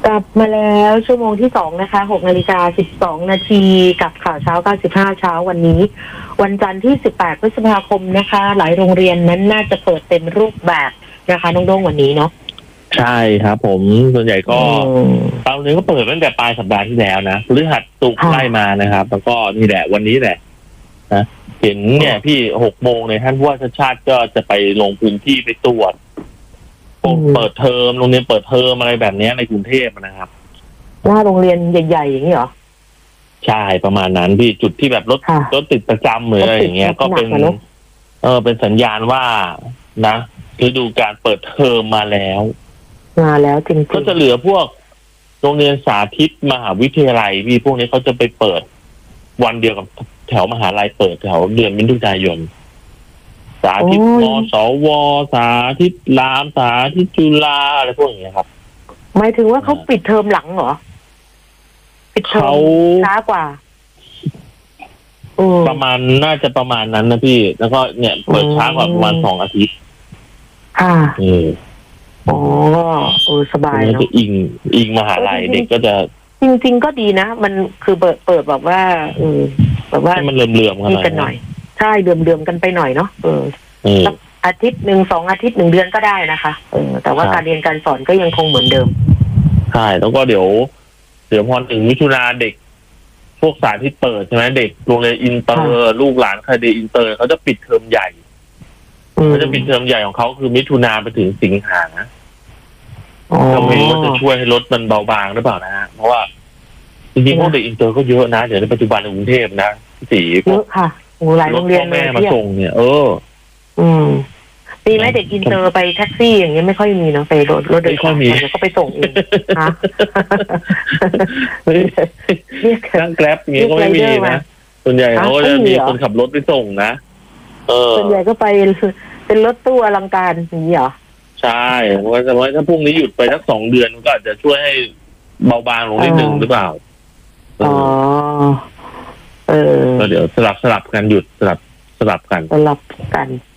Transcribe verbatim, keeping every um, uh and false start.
กลับมาแล้วชั่วโมงที่สองนะคะหกนาฬิกาสิบสองนาทีกับข่าวเช้าเก้าสิบห้าเช้าวันนี้วันจันทร์ที่สิบแปดพฤษภาคมนะคะหลายโรงเรียนนั้นน่าจะเปิดเต็มรูปแบบนะคะน้องโด่งวันนี้เนาะใช่ครับผมส่วนใหญ่ก็บางโรงเรียนก็เปิดตั้งแต่ปลายสัปดาห์ที่แล้วนะพฤหัสศุกร์ไล่มานะครับแล้วก็นี่แหละวันนี้แหละนะเห็นเนี่ยพี่หกโมงเนี่ยท่านผู้ว่าชาติชาติก็จะไปลงพื้นที่ไปตรวจเปิดเทอมโรงเรียนเปิดเทอมอะไรแบบนี้ในกรุงเทพนะครับว่าโรงเรียนใหญ่ๆอย่างนี้เหรอใช่ประมาณนั้นพี่จุดที่แบบรถรถติดประจำหรืออะไรอย่างเงี้ยก็เป็นเออเป็นสัญญาณว่านะฤดูการเปิดเทอมมาแล้วมาแล้วจริงๆก็จะเหลือพวกโรงเรียนสาธิตมหาวิทยาลัยพี่พวกนี้เขาจะไปเปิดวันเดียวกับแถวมหาลัยเปิดแถวเดือนมิถุนายนสาธิตมสวสาธิตรามสาธิตจุฬาอะไรพวกอย่างเงี้ยครับหมายถึงว่าเขาปิดเทอมหลังเหรอปิดเทอมช้ากว่าประมาณน่าจะประมาณนั้นนะพี่แล้วก็เนี่ยเปิดช้ากว่าประมาณสองอาทิตย์ค่ะเอออ๋อเออสบายเนาะอิงอิงมหาลัยเด็กก็จะจริงๆก็ดีนะมันคือเปิดเปิดแบบว่าเออแบบว่ามันเลื่อมเลื่อมกันหน่อยใช่เดือมเดือมกันไปหน่อยเนาะเอออาทิตย์หนึ่งสองอาทิตย์หนึ่งเดือนก็ได้นะคะเออแต่ว่าการเรียนการสอนก็ยังคงเหมือนเดิมใช่แล้วก็เดี๋ยวเดี๋ยวพอถึงมิถุนาเด็กพวกสายที่เปิดใช่ไหมเด็กโรงเรียนอินเตอร์ลูกหลานใครเรียนอินเตอร์เขาจะปิดเทอมใหญ่เขาจะปิดเทอมใหญ่ของเขาคือมิถุนาไปถึงสิงหาก็ไม่รู้ว่าจะช่วยให้ลดมันเบาบางหรือเปล่านะฮะเพราะว่าจริงๆพวกเด็กอินเตอร์ก็เยอะนะเดี๋ยวในปัจจุบันในกรุงเทพนะสีเยอะค่ะหลายโรงเรียนแม่มาส่งเนี่ยเอออืมมีไหมเด็กอินเตอร์ไปแท็กซี่อย่างเงี้ยไม่ค่อยมีเนาะไปรถรถโดยสารเดี๋ยวก็ไปส่งเองฮะนั่งแกร็บอย่างเงี้ยก็ไม่มีนะส่วนใหญ่เขาจะมีคนขับรถไปส่งนะเออส่วนใหญ่ก็ไปเป็นรถตู้อลังการอย่างนี้เหรอใช่เพราะว่าถ้าพรุ่งนี้หยุดไปสักสองเดือนก็อาจจะช่วยให้เบาบางลงนิดนึงหรือเปล่าอ๋อเออก็เดี๋ยวสลับสลับกันหยุดสลับสลับกันสลับกัน